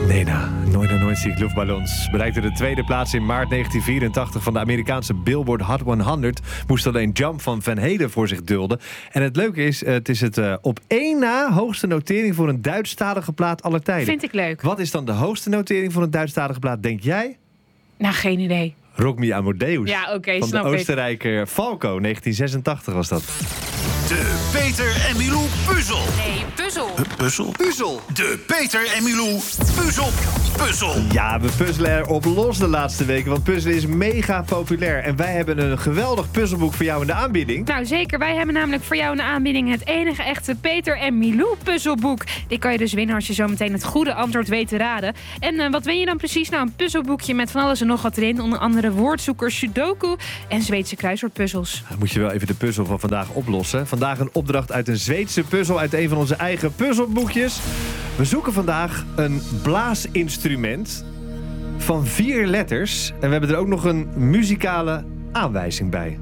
Nena, nooit zie ik luchtballons. Bereikte de tweede plaats in maart 1984 van de Amerikaanse Billboard Hot 100. Moest alleen Jump van Van Halen voor zich dulden. En het leuke is, het is het op één na hoogste notering voor een Duitsstalige plaat aller tijden. Vind ik leuk. Wat is dan de hoogste notering voor een Duitsstalige plaat, denk jij? Nou, geen idee. Rock Me Amadeus. Ja, oké, van snap de ik. Oostenrijker Falco, 1986 was dat. De Peter en Milou puzzel. Nee, puzzel. Puzzel. De Peter en Milou puzzel. Ja, we puzzelen erop los de laatste weken, want puzzelen is mega populair. En wij hebben een geweldig puzzelboek voor jou in de aanbieding. Nou, zeker. Wij hebben namelijk voor jou in de aanbieding het enige echte Peter en Milou puzzelboek. Die kan je dus winnen als je zo meteen het goede antwoord weet te raden. En wat win je dan precies? Nou, een puzzelboekje met van alles en nog wat erin. Onder andere woordzoekers, sudoku en Zweedse kruiswoordpuzzels. Dan moet je wel even de puzzel van vandaag oplossen. Vandaag een opdracht uit een Zweedse puzzel uit een van onze eigen puzzelboekjes. We zoeken vandaag een blaasinstrument van 4 letters. En we hebben er ook nog een muzikale aanwijzing bij.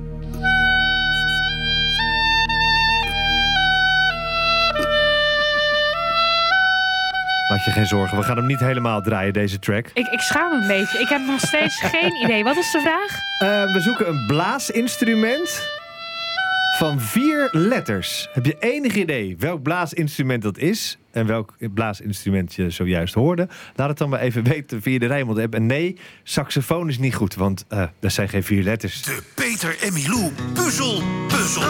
Maak je geen zorgen, we gaan hem niet helemaal draaien, deze track. Ik schaam me een beetje. Ik heb nog steeds geen idee. Wat is de vraag? We zoeken een blaasinstrument van 4 letters. Heb je enig idee welk blaasinstrument dat is? En welk blaasinstrument je zojuist hoorde? Laat het dan maar even weten via de Rijnmond-app. En nee, saxofoon is niet goed, want dat zijn geen 4 letters. De Peter en Milou puzzel.